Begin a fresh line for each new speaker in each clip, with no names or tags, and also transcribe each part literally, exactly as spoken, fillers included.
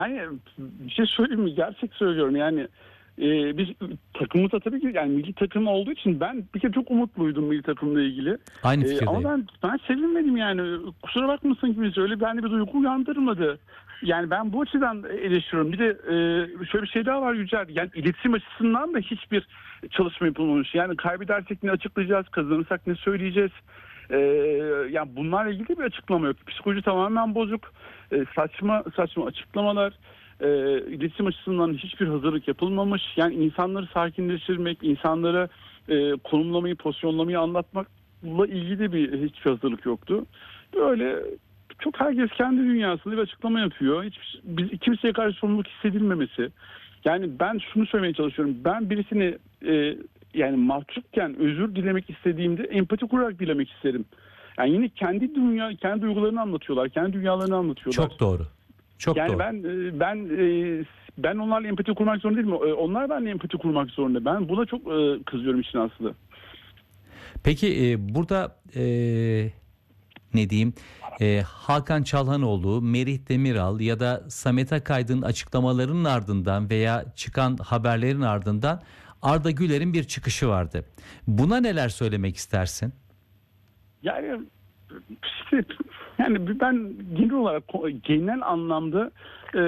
Hani bir şey söyleyeyim mi? Gerçek söylüyorum yani. E, biz takımımızda tabii ki yani milli takım olduğu için ben bir kere çok umutluydum milli takımla ilgili.
Aynı
E, ama
fikirdeyim.
ben ben sevinmedim yani. Kusura bakmasın kimse, öyle bende bir duygu uyandırmadı. Yani ben bu açıdan eleştiriyorum. Bir de e, şöyle bir şey daha var Yücel. Yani iletişim açısından da hiçbir çalışma yapılmamış. Yani kaybedersek ne açıklayacağız, kazanırsak ne söyleyeceğiz. Ee, yani bunlarla ilgili bir açıklama yok. Psikoloji tamamen bozuk. Ee, saçma saçma açıklamalar. Ee, iletişim açısından hiçbir hazırlık yapılmamış. Yani insanları sakinleştirmek, insanlara e, konumlamayı, pozisyonlamayı anlatmakla ilgili de bir hiçbir hazırlık yoktu. Böyle çok herkes kendi dünyasında bir açıklama yapıyor. Hiç biz kimseye karşı sorumluluk hissedilmemesi. Yani ben şunu söylemeye çalışıyorum. Ben birisini e, yani mahcupken özür dilemek istediğimde empati kurarak dilemek isterim. Yani yine kendi dünya, kendi duygularını anlatıyorlar, kendi dünyalarını anlatıyorlar.
Çok doğru. Çok
Yani
doğru.
ben e, ben e, ben onlarla empati kurmak zorunda değilim. E, Onlar benimle empati kurmak zorunda. Ben buna çok e, kızıyorum işin aslı.
Peki e, burada e, ne diyeyim? E, Hakan Çalhanoğlu, Merih Demiral ya da Samet Akaydın açıklamalarının ardından veya çıkan haberlerin ardından Arda Güler'in bir çıkışı vardı. Buna neler söylemek istersin?
Yani işte, yani ben genel olarak genel anlamda e,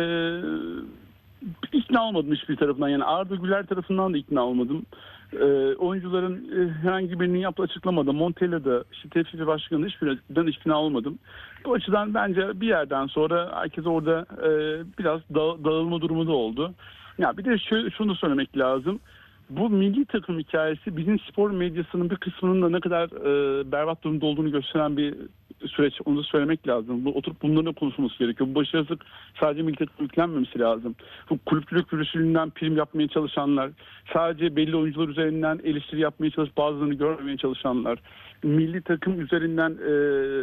ikna olmadım hiçbir tarafından. Yani Arda Güler tarafından da ikna olmadım. E, oyuncuların e, herhangi birinin yaptığı açıklamada, Montella'da, işte T F F başkanı hiçbirinden ikna olmadım. Bu açıdan bence bir yerden sonra herkes orada e, biraz da, dağılma durumu da oldu. Ya bir de şöyle, şunu da söylemek lazım. Bu milli takım hikayesi bizim spor medyasının bir kısmının da ne kadar e, berbat durumda olduğunu gösteren bir süreç. Onu da söylemek lazım. Bu, oturup bunların da konuşulması gerekiyor. Bu başarısızlık sadece milli takım yüklenmemesi lazım. Bu kulüpçülük virüsünden prim yapmaya çalışanlar, sadece belli oyuncular üzerinden eleştiri yapmaya çalışıp bazılarını görmemeye çalışanlar, milli takım üzerinden e,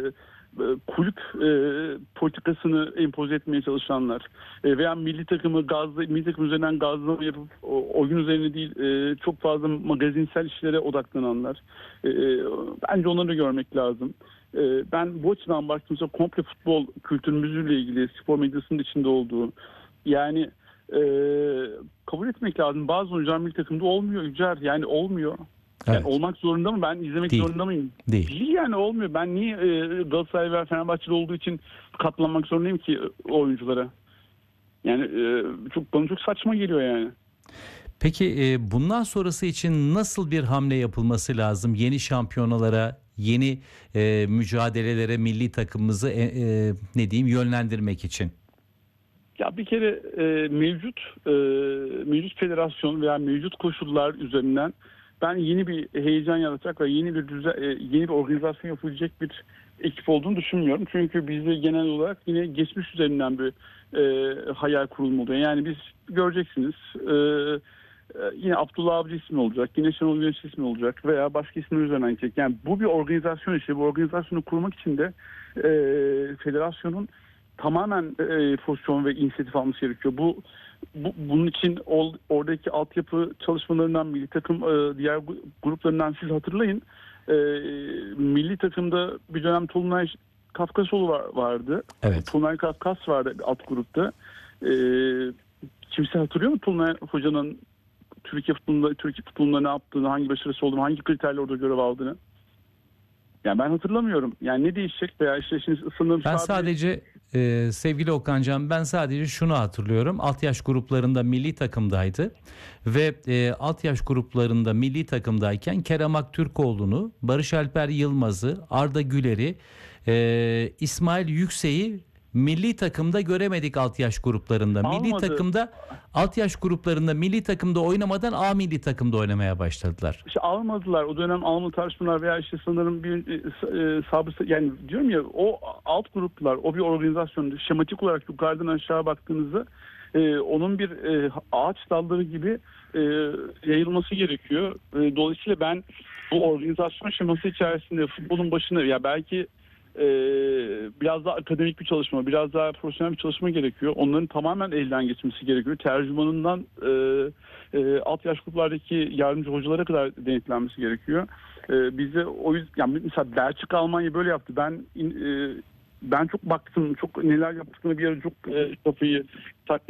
kulüp e, politikasını empoze etmeye çalışanlar e, veya milli takımı gazla, milli takım üzerinden gazlama yapıp o, oyun üzerine değil e, çok fazla magazinsel işlere odaklananlar. E, bence onları da görmek lazım. E, ben bu açıdan baktığımızda komple futbol kültürümüzle ilgili spor medyasının içinde olduğu, yani e, kabul etmek lazım. Bazı oyuncular milli takımda olmuyor Yücer, yani olmuyor. Yani
Evet.
olmak zorunda mı? Ben izlemek
Değil.
zorunda mıyım?
Değil.
Değil yani, olmuyor. Ben niye e, Galatasaray ve Fenerbahçe'de olduğu için katlanmak zorundayım ki o oyunculara? Yani e, çok bana çok saçma geliyor yani.
Peki e, bundan sonrası için nasıl bir hamle yapılması lazım? Yeni şampiyonalara, yeni e, mücadelelere milli takımımızı e, e, ne diyeyim yönlendirmek için?
Ya bir kere e, mevcut e, mevcut federasyon veya mevcut koşullar üzerinden ben yeni bir heyecan yaratacak ve yeni bir düzen, e, yeni bir organizasyon yapılacak bir ekip olduğunu düşünmüyorum. Çünkü bizde genel olarak yine geçmiş üzerinden bir e, hayal kurulmalı. Yani biz göreceksiniz e, e, yine Abdullah Avcı ismi olacak, yine Şenol Güneş ismi olacak veya başka isimler üzerinden gidecek. Yani bu bir organizasyon işi. Bu organizasyonu kurmak için de e, federasyonun tamamen e, pozisyon ve inisiyatif alması gerekiyor. Bu, bu bunun için ol, oradaki altyapı çalışmalarından, milli takım e, diğer gruplarından siz hatırlayın. E, milli takımda bir dönem Tolunay Kafkasoğlu var, vardı.
Evet.
Tolunay Kafkas vardı alt grupta. E, kimse hatırlıyor mu Tolunay Hoca'nın Türkiye futbolunda, Türkiye futbolunda ne yaptığını, hangi başarısı olduğunu, hangi kriterle orada görev aldığını? Yani ben hatırlamıyorum. Yani ne değişecek veya işte şimdi ısındığım
Ben
sabri...
sadece e, sevgili Okancan ben sadece şunu hatırlıyorum. Alt yaş gruplarında milli takımdaydı ve e, alt yaş gruplarında milli takımdayken Kerem Aktürkoğlu'nu, Barış Alper Yılmaz'ı, Arda Güler'i, e, İsmail Yüksek'i milli takımda göremedik alt yaş gruplarında. Milli
Almadı.
takımda alt yaş gruplarında milli takımda oynamadan A milli takımda oynamaya başladılar.
İşte almadılar. O dönem almalı tartışmalar veya işte sanırım bir e, sabır, yani diyorum ya, o alt gruplar, o bir organizasyon. Şematik olarak yukarıdan aşağı baktığınızda e, onun bir e, ağaç dalları gibi e, yayılması gerekiyor. E, dolayısıyla ben bu organizasyon şeması içerisinde futbolun başına, ya belki e, biraz daha akademik bir çalışma, biraz daha profesyonel bir çalışma gerekiyor. Onların tamamen elden geçmesi gerekiyor. Tercümanından e, e, alt yaş gruplardaki yardımcı hocalara kadar denetlenmesi gerekiyor. E, bize o yüzden, yani mesela Belçika, Almanya böyle yaptı. Ben in, e, ben çok baktım, çok neler yaptıklarını bir ara çok e, kafayı tak